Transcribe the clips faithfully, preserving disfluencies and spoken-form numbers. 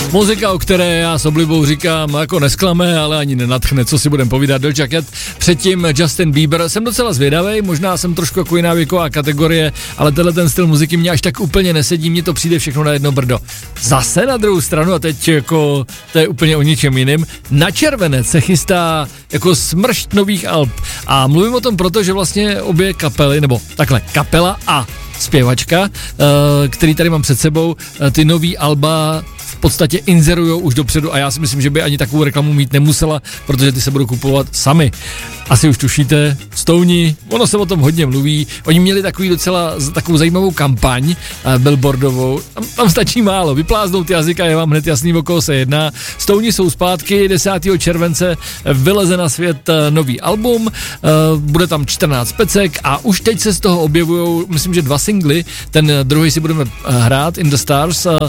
Muzika, o které já s oblibou říkám, jako nesklame, ale ani nenadchne, co si budem povídat. Doja Cat, předtím Justin Bieber. Jsem docela zvědavej, možná jsem trošku jako jiná věková kategorie, ale tenhle ten styl muziky mě až tak úplně nesedí, mně to přijde všechno na jedno brdo. Zase na druhou stranu, a teď jako to je úplně o ničem jiným, na červenec se chystá jako smršť nových alb. A mluvím o tom proto, že vlastně obě kapely, nebo takhle, kapela a zpěvačka, který tady mám před sebou, ty nový alba v podstatě inzerujou už dopředu a já si myslím, že by ani takovou reklamu mít nemusela, protože ty se budou kupovat sami. Asi už tušíte, Stouni, ono se o tom hodně mluví, oni měli takový docela takovou zajímavou kampaň uh, billboardovou, tam, tam stačí málo, vypláznout jazyka, je vám hned jasný, o koho se jedná. Stouni jsou zpátky, desátého července vyleze na svět uh, nový album, uh, bude tam čtrnáct pecek a už teď se z toho objevujou, myslím, že dva singly, ten druhý si budeme uh, hrát, In the Stars, uh,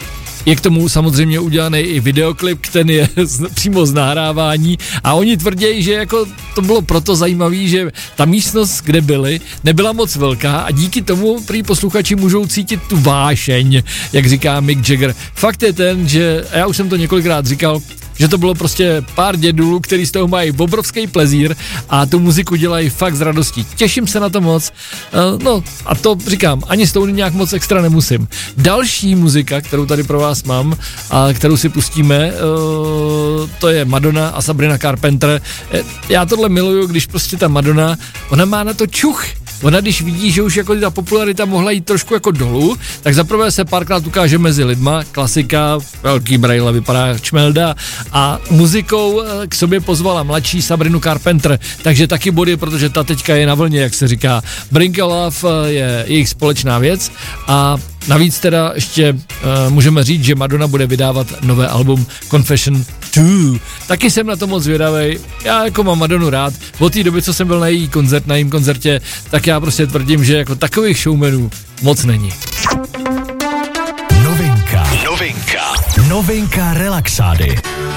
je k tomu samozřejmě udělaný i videoklip, ten je z, přímo z nahrávání a oni tvrdí, že jako to bylo proto zajímavý, že ta místnost, kde byli, nebyla moc velká a díky tomu prý posluchači můžou cítit tu vášeň, jak říká Mick Jagger. Fakt je ten, že já už jsem to několikrát říkal, že to bylo prostě pár dědulů, který z toho mají obrovský plezír a tu muziku dělají fakt s radostí. Těším se na to moc. Uh, no a to říkám, ani s tou nějak moc extra nemusím. Další muzika, kterou tady pro vás mám a kterou si pustíme, uh, to je Madonna a Sabrina Carpenter. Já tohle miluju, když prostě ta Madonna, ona má na to čuch. Ona když vidí, že už jako ta popularita mohla jít trošku jako dolů, tak zaprvé se párkrát ukáže mezi lidma, klasika, velký brejle, vypadá čmelda a muzikou k sobě pozvala mladší Sabrinu Carpenter, takže taky body, protože ta teďka je na vlně, jak se říká. Bring a Love je jejich společná věc a navíc teda ještě uh, můžeme říct, že Madonna bude vydávat nové album Confession dva. Taky jsem na to moc zvědavej. Já jako mám Madonu rád. Od té doby, co jsem byl na její koncert, na jejím koncertě, tak já prostě tvrdím, že jako takových showmanů moc není. Novinka. Novinka. Novinka Relaxády.